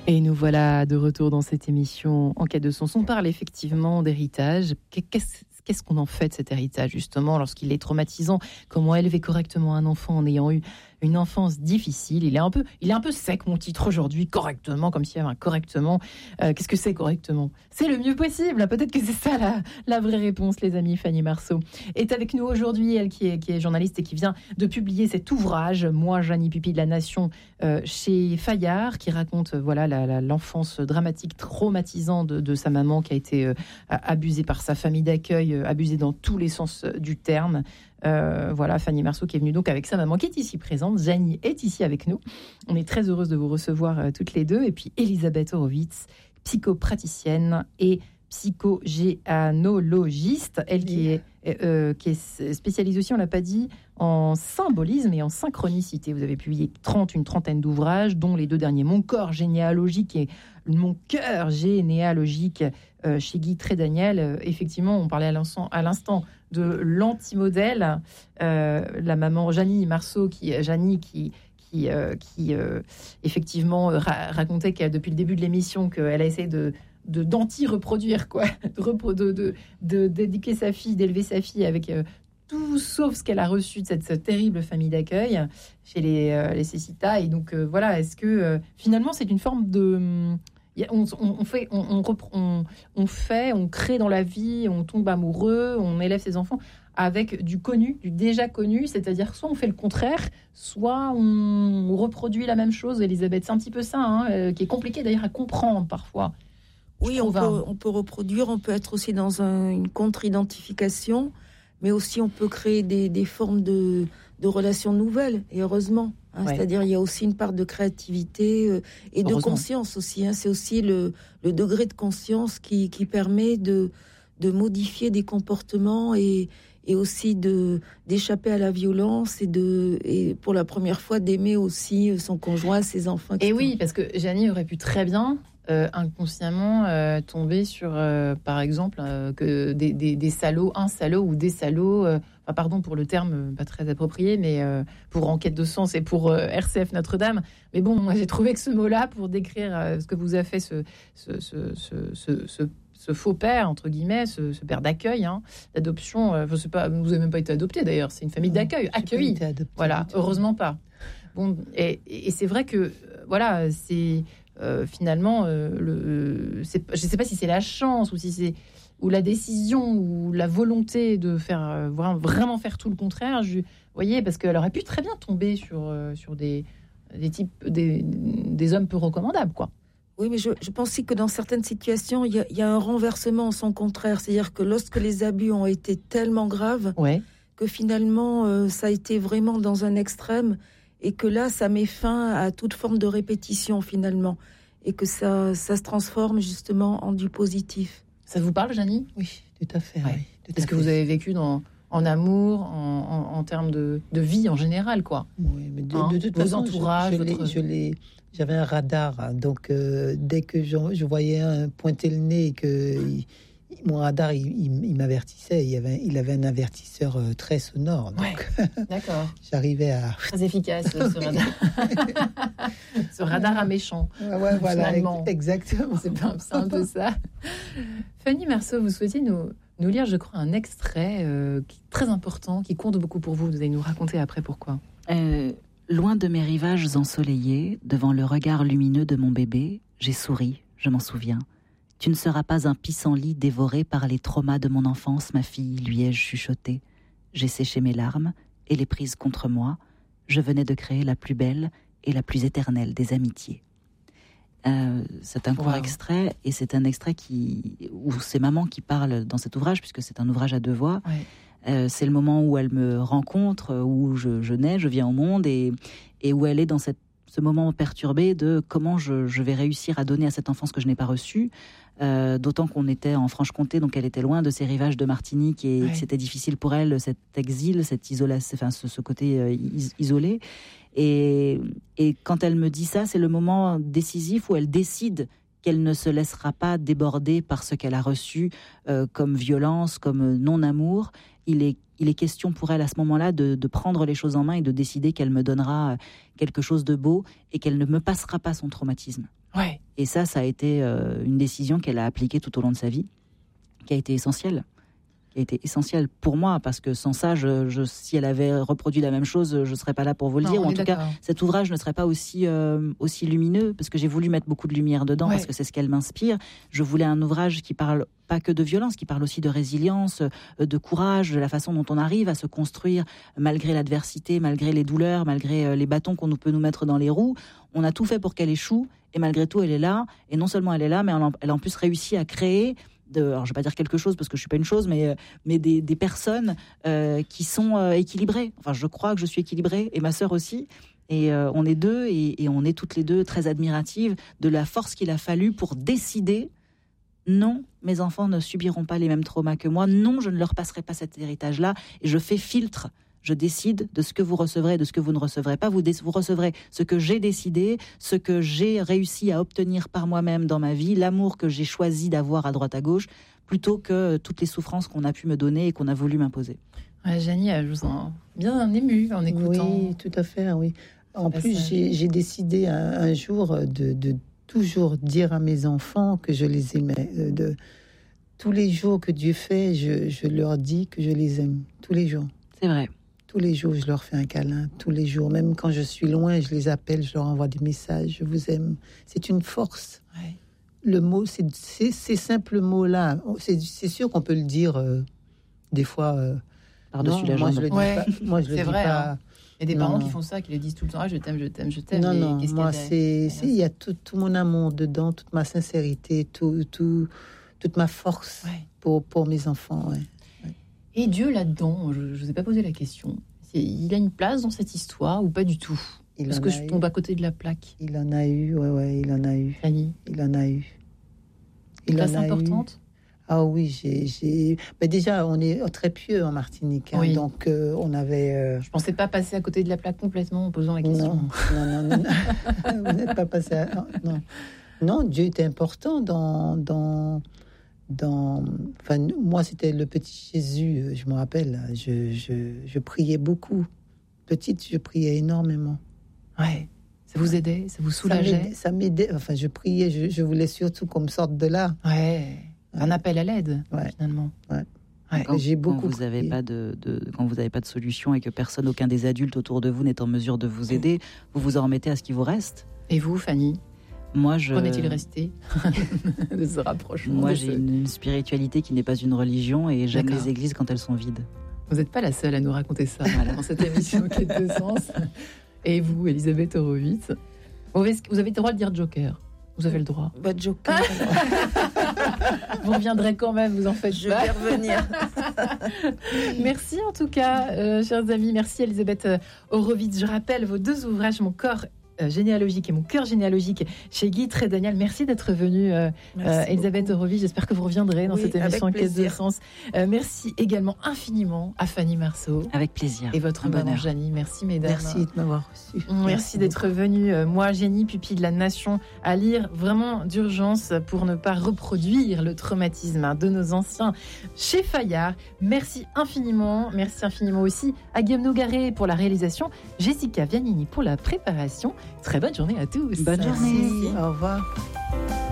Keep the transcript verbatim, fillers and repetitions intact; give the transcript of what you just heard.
Et nous voilà de retour dans cette émission Enquête de sens. On parle effectivement d'héritage. Qu'est-ce, qu'est-ce qu'on en fait de cet héritage, justement, lorsqu'il est traumatisant? Comment élever correctement un enfant en ayant eu une enfance difficile? Il est un peu, il est un peu sec, mon titre, aujourd'hui. Correctement, comme s'il y avait un correctement. Euh, qu'est-ce que c'est correctement? C'est le mieux possible. Peut-être que c'est ça la, la vraie réponse, les amis. Fanny Marceau est avec nous aujourd'hui, elle qui est, qui est journaliste et qui vient de publier cet ouvrage, Moi, Janie, pupille de la Nation, euh, chez Fayard, qui raconte, voilà, la, la, l'enfance dramatique, traumatisante de, de sa maman qui a été euh, abusée par sa famille d'accueil, euh, abusée dans tous les sens du terme. Euh, voilà, Fanny Marceau qui est venue donc avec sa maman qui est ici présente. Janie est ici avec nous. On est très heureuse de vous recevoir euh, toutes les deux. Et puis Elisabeth Horowitz, psychopraticienne et psychogéanologiste, elle qui est, euh, qui est spécialisée aussi, on l'a pas dit, en symbolisme et en synchronicité. Vous avez publié trente, une trentaine d'ouvrages, dont les deux derniers, Mon corps généalogique et Mon cœur généalogique, euh, chez Guy Trédaniel. Euh, effectivement, on parlait à l'instant, à l'instant de l'anti-modèle, euh, la maman Janie Marceau, qui, Janie qui qui, euh, qui euh, effectivement ra- racontait qu'elle, depuis le début de l'émission, qu'elle a essayé de de d'anti-reproduire, quoi, de, repro- de, de, de d'éduquer sa fille, d'élever sa fille avec euh, tout sauf ce qu'elle a reçu de cette, cette terrible famille d'accueil chez les, euh, les Cécita. Et donc euh, voilà, est-ce que euh, finalement c'est une forme de... On, on, on, fait, on, on, on, on fait, on crée dans la vie, on tombe amoureux, on élève ses enfants avec du connu, du déjà connu, c'est-à-dire soit on fait le contraire, soit on reproduit la même chose. Elisabeth, c'est un petit peu ça, hein, euh, qui est compliqué d'ailleurs à comprendre parfois. Oui, on peut, on peut reproduire, on peut être aussi dans un, une contre-identification, mais aussi on peut créer des, des formes de, de relations nouvelles, et heureusement. Hein, ouais. C'est-à-dire il y a aussi une part de créativité euh, et de conscience aussi. Hein, c'est aussi le, le degré de conscience qui, qui permet de, de modifier des comportements et, et aussi de, d'échapper à la violence et, de, et pour la première fois d'aimer aussi son conjoint, ses enfants. Et oui, parce que Janie aurait pu très bien... Euh, inconsciemment euh, tomber sur, euh, par exemple, euh, que des, des, des salauds, un salaud ou des salauds, euh, enfin, pardon pour le terme euh, pas très approprié, mais euh, pour Enquête de sens et pour euh, R C F Notre-Dame. Mais bon, moi j'ai trouvé que ce mot-là, pour décrire euh, ce que vous a fait ce, ce, ce, ce, ce, ce, ce faux père, entre guillemets, ce, ce père d'accueil, hein, d'adoption, euh, c'est pas, vous n'avez même pas été adopté d'ailleurs, c'est une famille non, d'accueil, accueillie. Voilà, heureusement pas. Bon, et, et c'est vrai que, euh, voilà, c'est... Euh, finalement, euh, le, c'est, je ne sais pas si c'est la chance ou si c'est ou la décision ou la volonté de faire euh, vraiment faire tout le contraire. Je, vous voyez, parce qu'elle aurait pu très bien tomber sur euh, sur des des types des, des hommes peu recommandables, quoi. Oui, mais je, je pense aussi que dans certaines situations, il y a, il y a un renversement en son contraire, c'est-à-dire que lorsque les abus ont été tellement graves, ouais. que finalement euh, ça a été vraiment dans un extrême. Et que là, ça met fin à toute forme de répétition, finalement. Et que ça, ça se transforme, justement, en du positif. Ça vous parle, Janie ? Oui, tout à fait. Ouais. Oui, tout Est-ce à que fait. vous avez vécu dans, en amour, en, en, en termes de, de vie en général, quoi ? Oui, mais de, hein, de toute vos façon, entourages, je, je, votre... l'ai, je l'ai, j'avais un radar. Donc, euh, dès que je, je voyais un pointer le nez et que... Il, mon radar, il, il, il m'avertissait. Il avait, il avait un avertisseur euh, très sonore. Donc, ouais, d'accord. J'arrivais à... Très efficace, ce radar. Ce radar à méchant. Ouais, ouais, voilà, finalement. Exactement. C'est, pas, c'est un peu ça. Fanny Marceau, vous souhaitiez nous, nous lire, je crois, un extrait euh, qui est très important, qui compte beaucoup pour vous. Vous allez nous raconter après pourquoi. Euh, loin de mes rivages ensoleillés, devant le regard lumineux de mon bébé, j'ai souri, je m'en souviens. Tu ne seras pas un pissenlit dévoré par les traumas de mon enfance, ma fille, lui ai-je chuchoté. J'ai séché mes larmes et les prises contre moi. Je venais de créer la plus belle et la plus éternelle des amitiés. Euh, c'est un court wow. extrait, et c'est un extrait qui, où c'est maman qui parle dans cet ouvrage, puisque c'est un ouvrage à deux voix. Ouais. Euh, c'est le moment où elle me rencontre, où je, je nais, je viens au monde, et, et où elle est dans cette ce moment perturbé de comment je, je vais réussir à donner à cet enfant ce que je n'ai pas reçu, euh, d'autant qu'on était en Franche-Comté, donc elle était loin de ses rivages de Martinique et ouais. que c'était difficile pour elle, cet exil, cette isolation, enfin ce, ce côté euh, is- isolé. Et, et quand elle me dit ça, c'est le moment décisif où elle décide qu'elle ne se laissera pas déborder par ce qu'elle a reçu euh, comme violence, comme non-amour. Il est, il est question pour elle à ce moment-là de, de prendre les choses en main et de décider qu'elle me donnera quelque chose de beau et qu'elle ne me passera pas son traumatisme. Ouais. Et ça, ça a été euh, une décision qu'elle a appliquée tout au long de sa vie, qui a été essentielle. Qui a été essentielle pour moi, parce que sans ça, je, je, si elle avait reproduit la même chose, je ne serais pas là pour vous le non, dire. Ou en tout d'accord. cas, cet ouvrage ne serait pas aussi, euh, aussi lumineux, parce que j'ai voulu mettre beaucoup de lumière dedans, ouais. parce que c'est ce qu'elle m'inspire. Je voulais un ouvrage qui parle pas que de violence, qui parle aussi de résilience, de courage, de la façon dont on arrive à se construire malgré l'adversité, malgré les douleurs, malgré les bâtons qu'on peut nous mettre dans les roues. On a tout fait pour qu'elle échoue, et malgré tout, elle est là. Et non seulement elle est là, mais elle a en plus réussi à créer... De, alors je ne vais pas dire quelque chose parce que je ne suis pas une chose, mais, mais des, des personnes euh, qui sont euh, équilibrées. Enfin, je crois que je suis équilibrée, et ma sœur aussi. Et euh, on est deux, et, et on est toutes les deux très admiratives de la force qu'il a fallu pour décider non, mes enfants ne subiront pas les mêmes traumas que moi. Non, je ne leur passerai pas cet héritage-là. Et je fais filtre. Je décide de ce que vous recevrez, de ce que vous ne recevrez pas. Vous, dé- vous recevrez ce que j'ai décidé, ce que j'ai réussi à obtenir par moi-même dans ma vie, l'amour que j'ai choisi d'avoir à droite à gauche, plutôt que toutes les souffrances qu'on a pu me donner et qu'on a voulu m'imposer. Ouais, Janie, je vous sens bien émue en écoutant. Oui, tout à fait, oui. En plus, j'ai, j'ai décidé un, un jour de, de toujours dire à mes enfants que je les aimais. De, tous les jours que Dieu fait, je, je leur dis que je les aime. Tous les jours. C'est vrai. Tous les jours, je leur fais un câlin. Tous les jours, même quand je suis loin, je les appelle, je leur envoie des messages. Je vous aime. C'est une force. Ouais. Le mot, c'est, c'est ces simples mots-là. C'est, c'est sûr qu'on peut le dire euh, des fois euh, par-dessus non, la moi, jambe. Je le dis ouais. pas. Moi, je le c'est dis vrai, pas. Hein. Il y a des non, parents non. qui font ça, qui le disent tout le temps. Ah, je t'aime, je t'aime, je t'aime. Non, et non. qu'est-ce moi, qu'il y a c'est, c'est, il y a tout, tout mon amour dedans, toute ma sincérité, tout, tout, toute ma force ouais. pour, pour mes enfants. Ouais. Ouais. Et Dieu là-dedans, je ne vous ai pas posé la question. Il a une place dans cette histoire ou pas du tout? il Parce que je tombe eu. à côté de la plaque. Il en a eu, ouais, ouais, il en a eu. Fanny, il en a eu. Il une place importante. Eu. Ah oui, j'ai, j'ai. Mais déjà, on est très pieux en Martinique, hein, oui. donc euh, on avait. Euh... Je pensais pas passer à côté de la plaque complètement en posant la question. Non, non, non, non. Vous n'êtes pas passé. À... Non, non, non, Dieu était important dans dans. Dans, enfin, moi, c'était le petit Jésus, je me rappelle. Je, je, je priais beaucoup. Petite, je priais énormément. Ouais. Ça vous aidait, ça vous soulageait. Ça m'aidait. Ça m'aidait. Enfin, je priais. Je, je voulais surtout qu'on me sorte de là. Ouais. ouais. Un appel à l'aide, ouais. finalement. Ouais. Ouais. Quand, J'ai beaucoup. Quand vous n'avez pas de, de, quand vous n'avez pas de solution et que personne, aucun des adultes autour de vous n'est en mesure de vous aider, vous vous en remettez à ce qui vous reste. Et vous, Fanny? Moi, je... Qu'en est-il resté de ce rapprochement? Moi, de j'ai ce... une, une spiritualité qui n'est pas une religion et j'aime D'accord. les églises quand elles sont vides. Vous n'êtes pas la seule à nous raconter ça voilà. dans cette émission Quête de sens. Et vous, Elisabeth Horowitz, vous avez, vous avez le droit de dire Joker. Vous avez le droit. Bah, Joker. Vous reviendrez quand même, vous en faites Je vais revenir. Merci en tout cas, euh, chers amis. Merci Elisabeth Horowitz. Je rappelle vos deux ouvrages, Mon corps Euh, généalogique et Mon cœur généalogique chez Guy Trédaniel. merci d'être venue euh, euh, Elisabeth Horowitz, j'espère que vous reviendrez dans oui, cette émission Quête de sens. Euh, merci également infiniment à Fanny Marceau, avec plaisir, et votre maman Janie. Merci mesdames, merci de m'avoir reçu. Merci, merci d'être venue. Euh, moi Jenny, pupille de la nation, à lire vraiment d'urgence pour ne pas reproduire le traumatisme hein, de nos anciens chez Fayard. Merci infiniment, merci infiniment aussi à Guillaume Nogaret pour la réalisation, Jessica Vianini pour la préparation. Très bonne journée à tous. Bonne journée. Merci. Au revoir.